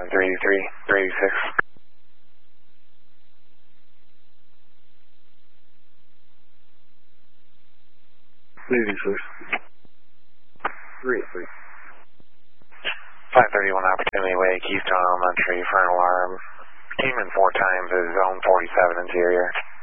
383, 386. Leaving, sir. 383. 531 Opportunity Way, Keystone Elementary for an alarm. Came in 4 times at zone 47 interior.